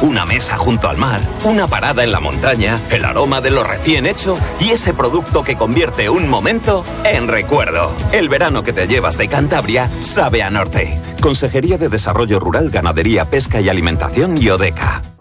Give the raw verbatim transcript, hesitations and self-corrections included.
una mesa junto al mar, una parada en la montaña, el aroma de lo recién hecho y ese producto que convierte un momento en recuerdo. El verano que te llevas de Cantabria sabe a norte. Consejería de Desarrollo Rural, Ganadería, Pesca y Alimentación y Odeca.